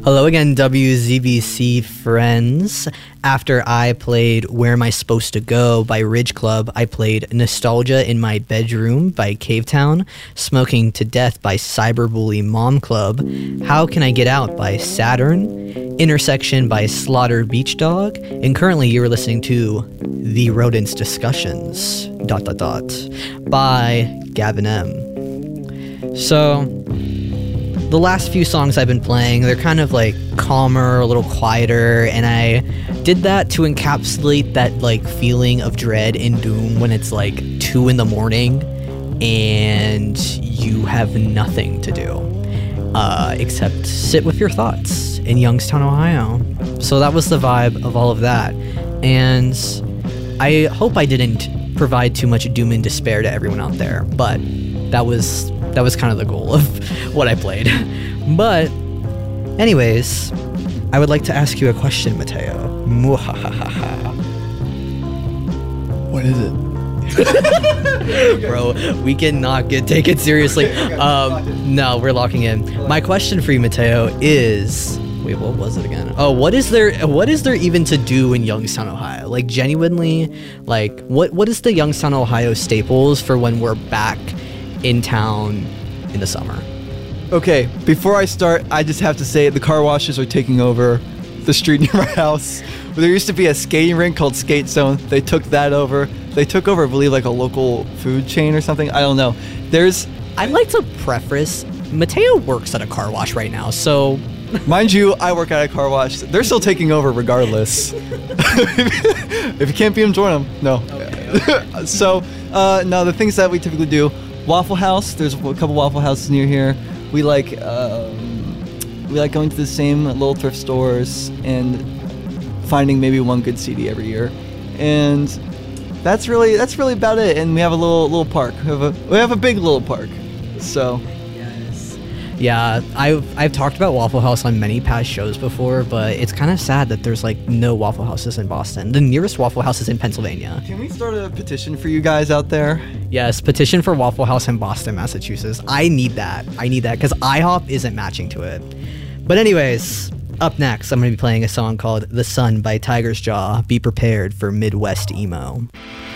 Hello again, WZBC friends. After I played Where Am I Supposed to Go by Ridge Club, I played Nostalgia in My Bedroom by Cavetown, Smoking to Death by Cyberbully Mom Club, How Can I Get Out by Saturn, Intersection by Slaughter Beach Dog, and currently you're listening to The Rodents Discussions, ... by Gavin M. So, the last few songs I've been playing, they're kind of like calmer, a little quieter, and I did that to encapsulate that like feeling of dread and doom when it's like 2 a.m. and you have nothing to do except sit with your thoughts in Youngstown, Ohio. So that was the vibe of all of that, and I hope I didn't provide too much doom and despair to everyone out there, but that was kind of the goal of what I played. But anyways, I would like to ask you a question, Mateo. What is it? Bro, we cannot take it seriously. No, we're locking in. My question for you, Mateo, is... Wait, what was it again? Oh, what is there even to do in Youngstown, Ohio? Like, genuinely, like, what is the Youngstown, Ohio staples for when we're back in town in the summer? Okay, before I start, I just have to say the car washes are taking over the street near my house. There used to be a skating rink called Skate Zone. They took that over. They took over, I believe, like a local food chain or something. I don't know. I'd like to preface, Mateo works at a car wash right now, so... Mind you, I work at a car wash. They're still taking over regardless. If you can't beat them, join them. No. Okay. So, no, the things that we typically do, Waffle House. There's a couple Waffle Houses near here. We like going to the same little thrift stores and finding maybe one good CD every year, and that's really about it. And we have a little park. We have a big little park. So. Yeah, I've talked about Waffle House on many past shows before, but it's kind of sad that there's like no Waffle Houses in Boston. The nearest Waffle House is in Pennsylvania. Can we start a petition for you guys out there? Yes, petition for Waffle House in Boston, Massachusetts. I need that because IHOP isn't matching to it. But anyways, up next, I'm going to be playing a song called The Sun by Tiger's Jaw. Be prepared for Midwest emo.